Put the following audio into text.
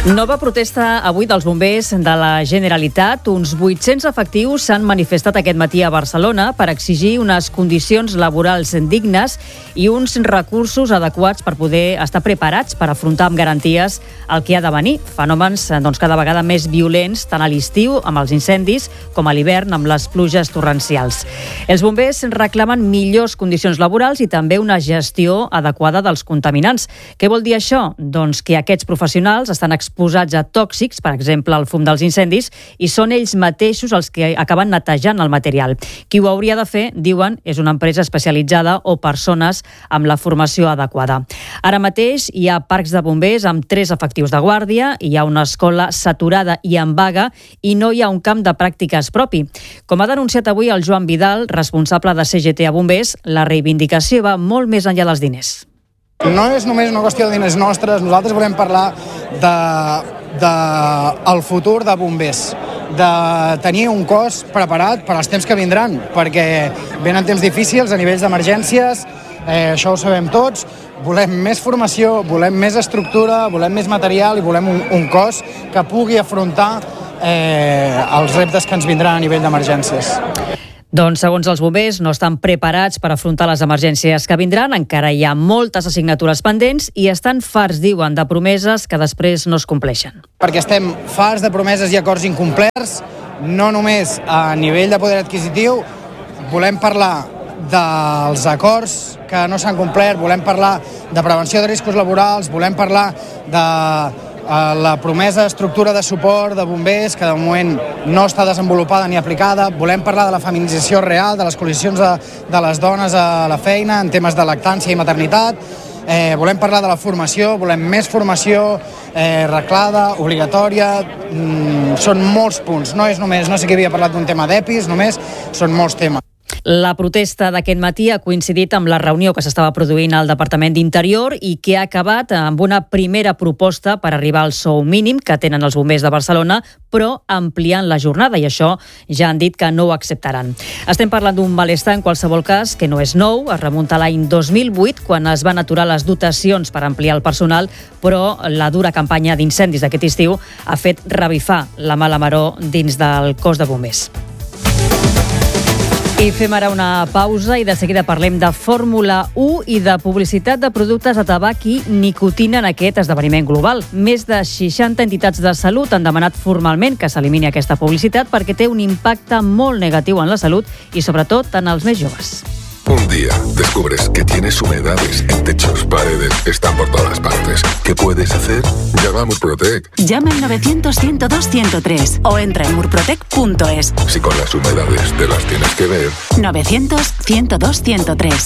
Nova protesta avui dels bombers de la Generalitat. Uns 800 efectius s'han manifestat aquest matí a Barcelona per exigir unes condicions laborals dignes i uns recursos adequats per poder estar preparats per afrontar amb garanties el que ha de venir. Fenòmens cada vegada més violents, tant a l'estiu amb els incendis com a l'hivern amb les pluges torrencials. Els bombers reclamen millors condicions laborals i també una gestió adequada dels contaminants. Què vol dir això? Doncs que aquests professionals estan exposats a tòxics, per exemple, al fum dels incendis, i són ells mateixos els que acaben netejant el material. Qui ho hauria de fer, diuen, és una empresa especialitzada o persones amb la formació adequada. Ara mateix hi ha parcs de bombers amb 3 efectius de guàrdia, hi ha una escola saturada i en vaga i no hi ha un camp de pràctiques propi. Com ha denunciat avui el Joan Vidal, responsable de CGT a Bombers, la reivindicació va molt més enllà dels diners. No és només una qüestió de diners nostres, nosaltres volem parlar del futur de bombers, de tenir un cos preparat per als temps que vindran, perquè venen temps difícils a nivells d'emergències, això ho sabem tots, volem més formació, volem més estructura, volem més material i volem un cos que pugui afrontar els reptes que ens vindran a nivell d'emergències. Doncs, segons els bombers, no estan preparats per afrontar les emergències que vindran, encara hi ha moltes assignatures pendents i estan farts, diuen, de promeses que després no es compleixen. Perquè estem farts de promeses i acords incomplerts, no només a nivell de poder adquisitiu, volem parlar dels acords que no s'han complert, volem parlar de prevenció de riscos laborals, volem parlar de la promesa d'estructura de suport de bombers que de moment no està desenvolupada ni aplicada. Volem parlar de la feminització real, de les condicions de les dones a la feina en temes de lactància i maternitat. Volem parlar de la formació, volem més formació reglada, obligatòria. Són molts punts, no sé qui havia parlat d'un tema d'EPIs, només són molts temes. La protesta d'aquest matí ha coincidit amb la reunió que s'estava produint al Departament d'Interior i que ha acabat amb una primera proposta per arribar al sou mínim que tenen els bombers de Barcelona, però ampliant la jornada, i això ja han dit que no ho acceptaran. Estem parlant d'un malestar, en qualsevol cas, que no és nou, es remunta a l'any 2008, quan es van aturar les dotacions per ampliar el personal, però la dura campanya d'incendis d'aquest estiu ha fet revifar la mala maror dins del cos de bombers. I fem ara una pausa i de seguida parlem de Fórmula 1 i de publicitat de productes de tabac i nicotina en aquest esdeveniment global. Més de 60 entitats de salut han demanat formalment que s'elimini aquesta publicitat perquè té un impacte molt negatiu en la salut i sobretot en els més joves. Un día descubres que tienes humedades en techos, paredes, están por todas partes. ¿Qué puedes hacer? Llama a Murprotec. Llama al 900-102-103 o entra en murprotec.es. Si con las humedades te las tienes que ver. 900-102-103.